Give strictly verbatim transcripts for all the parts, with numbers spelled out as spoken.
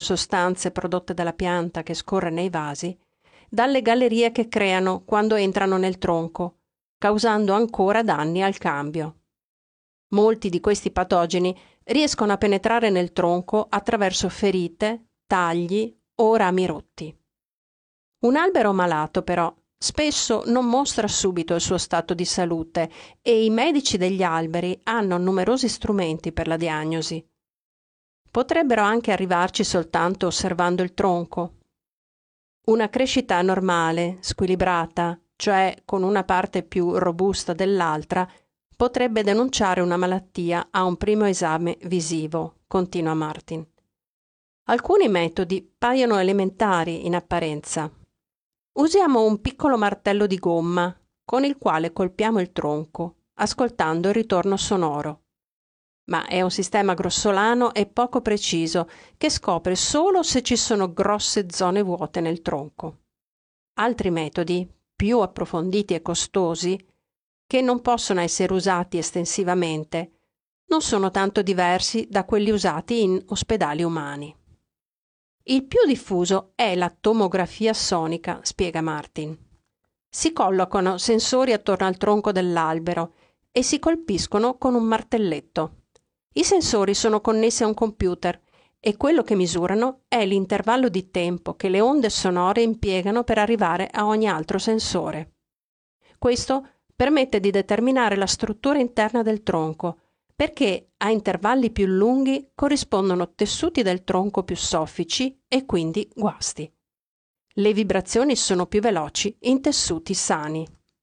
sostanze prodotte dalla pianta che scorre nei vasi, dalle gallerie che creano quando entrano nel tronco, causando ancora danni al cambio. Molti di questi patogeni riescono a penetrare nel tronco attraverso ferite, tagli o rami rotti. Un albero malato, però, spesso non mostra subito il suo stato di salute e i medici degli alberi hanno numerosi strumenti per la diagnosi. Potrebbero anche arrivarci soltanto osservando il tronco. Una crescita normale, squilibrata, cioè con una parte più robusta dell'altra, potrebbe denunciare una malattia a un primo esame visivo, continua Martin. Alcuni metodi paiono elementari in apparenza. Usiamo un piccolo martello di gomma con il quale colpiamo il tronco, ascoltando il ritorno sonoro. Ma è un sistema grossolano e poco preciso che scopre solo se ci sono grosse zone vuote nel tronco. Altri metodi, più approfonditi e costosi, che non possono essere usati estensivamente, non sono tanto diversi da quelli usati in ospedali umani. Il più diffuso è la tomografia sonica, spiega Martin. Si collocano sensori attorno al tronco dell'albero e si colpiscono con un martelletto. I sensori sono connessi a un computer e quello che misurano è l'intervallo di tempo che le onde sonore impiegano per arrivare a ogni altro sensore. Questo permette di determinare la struttura interna del tronco, perché a intervalli più lunghi corrispondono tessuti del tronco più soffici e quindi guasti. Le vibrazioni sono più veloci in tessuti sani.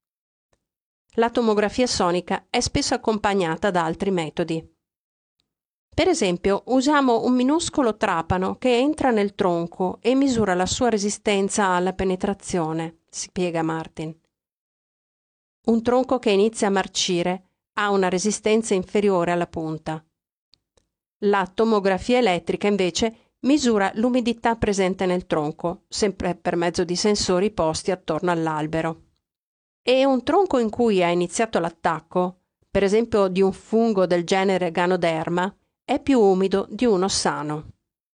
La tomografia sonica è spesso accompagnata da altri metodi. Per esempio, usiamo un minuscolo trapano che entra nel tronco e misura la sua resistenza alla penetrazione, spiega Martin. Un tronco che inizia a marcire ha una resistenza inferiore alla punta. La tomografia elettrica, invece, misura l'umidità presente nel tronco, sempre per mezzo di sensori posti attorno all'albero. E un tronco in cui ha iniziato l'attacco, per esempio di un fungo del genere Ganoderma, è più umido di uno sano.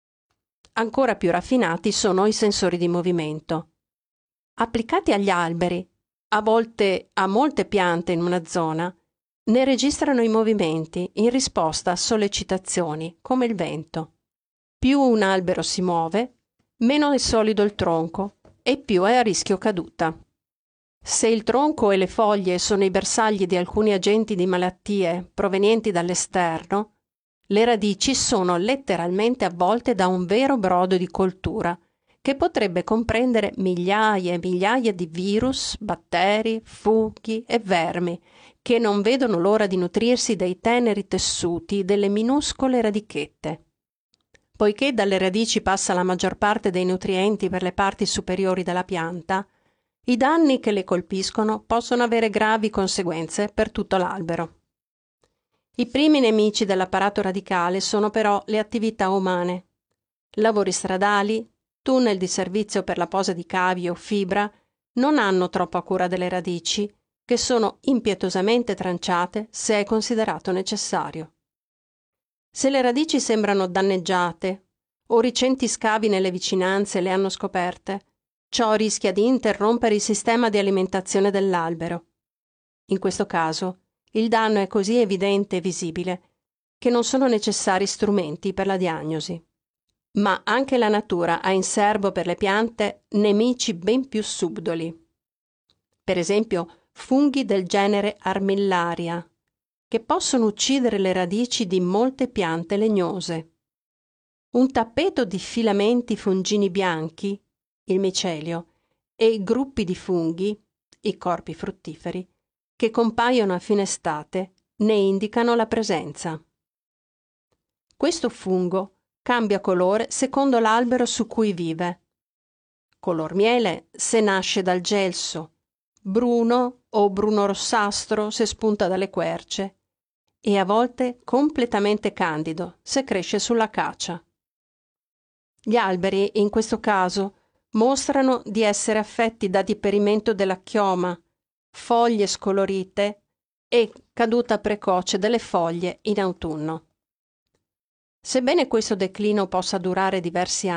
Ancora più raffinati sono i sensori di movimento. Applicati agli alberi, a volte a molte piante in una zona, ne registrano i movimenti in risposta a sollecitazioni, come il vento. Più un albero si muove, meno è solido il tronco e più è a rischio caduta. Se il tronco e le foglie sono i bersagli di alcuni agenti di malattie provenienti dall'esterno, le radici sono letteralmente avvolte da un vero brodo di coltura, che potrebbe comprendere migliaia e migliaia di virus, batteri, funghi e vermi, che non vedono l'ora di nutrirsi dei teneri tessuti delle minuscole radichette. Poiché dalle radici passa la maggior parte dei nutrienti per le parti superiori della pianta, i danni che le colpiscono possono avere gravi conseguenze per tutto l'albero. I primi nemici dell'apparato radicale sono però le attività umane. Lavori stradali, tunnel di servizio per la posa di cavi o fibra non hanno troppa cura delle radici, che sono impietosamente tranciate se è considerato necessario. Se le radici sembrano danneggiate o recenti scavi nelle vicinanze le hanno scoperte, ciò rischia di interrompere il sistema di alimentazione dell'albero. In questo caso, il danno è così evidente e visibile che non sono necessari strumenti per la diagnosi. Ma anche la natura ha in serbo per le piante nemici ben più subdoli. Per esempio, funghi del genere Armillaria, che possono uccidere le radici di molte piante legnose. Un tappeto di filamenti fungini bianchi, il micelio, e gruppi di funghi, i corpi fruttiferi, che compaiono a fine estate, ne indicano la presenza. Questo fungo cambia colore secondo l'albero su cui vive. Color miele se nasce dal gelso, bruno o bruno-rossastro se spunta dalle querce, e a volte completamente candido se cresce sull'acacia. Gli alberi, in questo caso, mostrano di essere affetti da diperimento della chioma, foglie scolorite e caduta precoce delle foglie in autunno. Sebbene questo declino possa durare diversi